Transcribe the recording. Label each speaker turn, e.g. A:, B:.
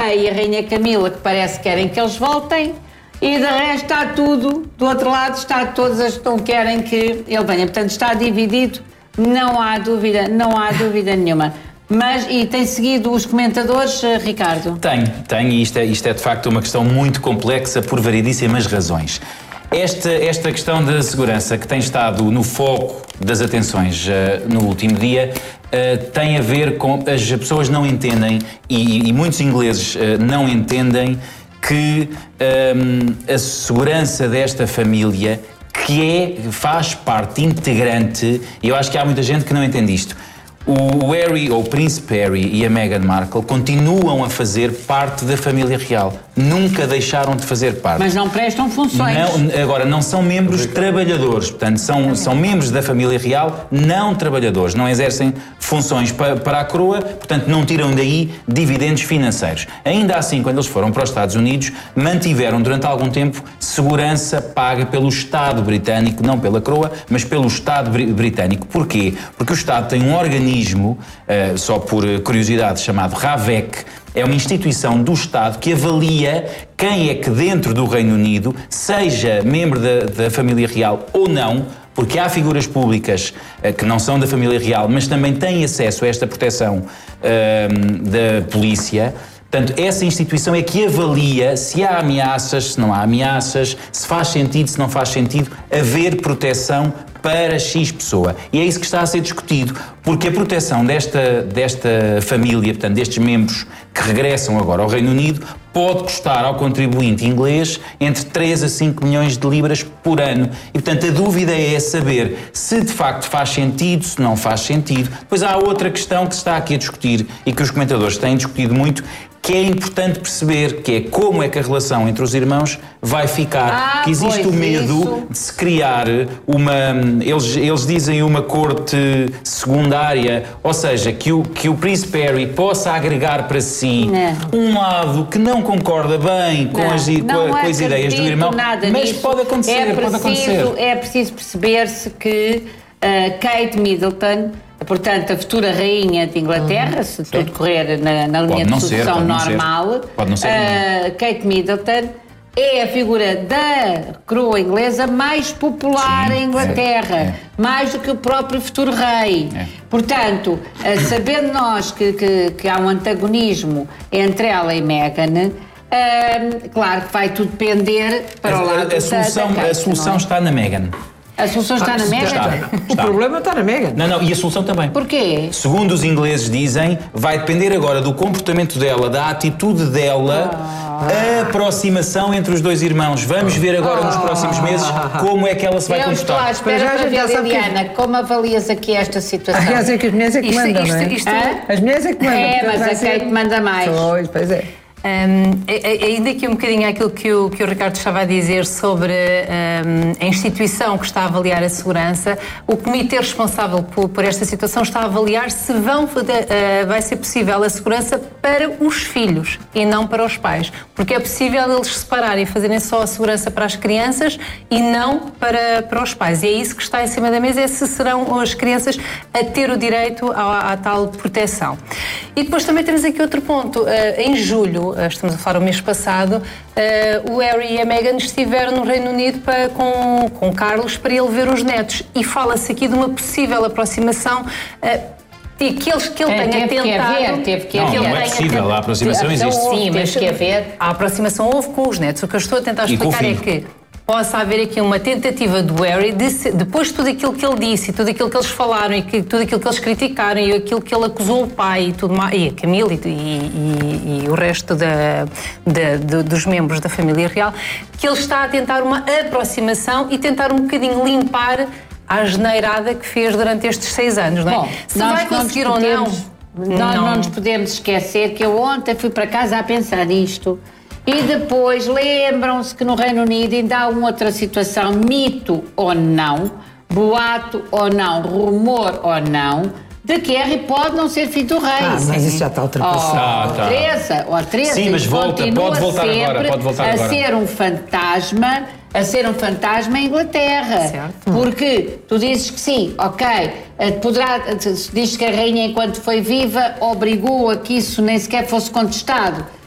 A: rei e a rainha Camila, que parece que querem que eles voltem, e de resto está tudo, do outro lado está todas as que não querem que ele venha. Portanto, está dividido, não há dúvida nenhuma. Mas, e tem seguido os comentadores, Ricardo?
B: Tenho, e isto é de facto uma questão muito complexa por variedíssimas razões. Esta questão da segurança que tem estado no foco das atenções no último dia tem a ver com as pessoas não entendem e muitos ingleses não entendem que a segurança desta família faz parte integrante, e eu acho que há muita gente que não entende isto. O Harry, ou o Príncipe Harry e a Meghan Markle continuam a fazer parte da família real. Nunca deixaram de fazer parte.
A: Mas não prestam funções.
B: Agora, não são membros trabalhadores. Portanto, são membros da família real, não trabalhadores. Não exercem funções para a coroa, portanto, não tiram daí dividendos financeiros. Ainda assim, quando eles foram para os Estados Unidos, mantiveram durante algum tempo segurança paga pelo Estado britânico, não pela coroa, mas pelo Estado britânico. Porquê? Porque o Estado tem um organismo, só por curiosidade, chamado RAVEC. É uma instituição do Estado que avalia quem é que dentro do Reino Unido, seja membro da família real ou não, porque há figuras públicas que não são da família real, mas também têm acesso a esta proteção da polícia. Portanto, essa instituição é que avalia se há ameaças, se não há ameaças, se faz sentido, se não faz sentido haver proteção para X pessoa. E é isso que está a ser discutido, porque a proteção desta família, portanto, destes membros que regressam agora ao Reino Unido, pode custar ao contribuinte inglês entre 3 a 5 milhões de libras por ano. E, portanto, a dúvida é saber se de facto faz sentido, se não faz sentido. Depois há outra questão que se está aqui a discutir e que os comentadores têm discutido muito, que é importante perceber, que é como é que a relação entre os irmãos vai ficar. Que existe o medo de se criar eles dizem uma corte secundária, ou seja, que o Príncipe Harry possa agregar para si um lado que não concorda bem com as ideias do irmão, mas pode acontecer,
A: É preciso perceber-se que Kate Middleton, portanto, a futura rainha de Inglaterra, se tudo correr na linha de sucessão normal, Kate Middleton é a figura da coroa inglesa mais popular em Inglaterra, mais do que o próprio futuro rei. Portanto, sabendo nós que há um antagonismo entre ela e Meghan, claro que vai tudo pender para o lado
B: a solução está na Meghan.
A: A solução está na Meghan?
C: O problema está na Meghan.
B: Não, e a solução também.
A: Porquê?
B: Segundo os ingleses dizem, vai depender agora do comportamento dela, da atitude dela, a aproximação entre os dois irmãos. Vamos ver agora nos próximos meses como é que ela se vai comportar.
A: Eu estou à espera para ver, Liliana, como avalias aqui esta situação?
C: Aliás, é que as mulheres é que mandam, não é? As mulheres é que mandam.
A: Mas a Kate manda mais.
C: Pois é.
D: Ainda aqui um bocadinho aquilo que o Ricardo estava a dizer sobre a instituição que está a avaliar a segurança. O comitê responsável por esta situação está a avaliar se vai ser possível a segurança para os filhos e não para os pais, porque é possível eles separarem e fazerem só a segurança para as crianças e não para os pais, e é isso que está em cima da mesa, é se serão as crianças a ter o direito à tal proteção. E depois também temos aqui outro ponto. Em julho, estamos a falar o mês passado, o Harry e a Meghan estiveram no Reino Unido com Carlos para ele ver os netos, e fala-se aqui de uma possível aproximação que ele tenha tentado...
A: Teve que haver.
B: Não é possível, a aproximação existe.
A: Sim, mas que haver.
D: A aproximação houve com os netos. O que eu estou a tentar explicar é que possa haver aqui uma tentativa do Harry, depois de tudo aquilo que ele disse, e tudo aquilo que eles falaram, e tudo aquilo que eles criticaram, e aquilo que ele acusou o pai e tudo mais, e a Camila e o resto dos membros da família real, que ele está a tentar uma aproximação e tentar um bocadinho limpar a asneirada que fez durante estes 6 anos, não é?
A: Bom,
D: se vai conseguir ou não...
A: Nós não nos podemos esquecer que eu ontem fui para casa a pensar nisto. E depois lembram-se que no Reino Unido ainda há uma outra situação, mito ou não, boato ou não, rumor ou não, de que Harry pode não ser filho do rei.
C: Mas isso já está ultrapassado.
A: Teresa,
B: sim, mas pode voltar agora.
A: A ser um fantasma em Inglaterra.
D: Certo.
A: Porque tu dizes que sim, ok, diz que a rainha, enquanto foi viva, obrigou a que isso nem sequer fosse contestado.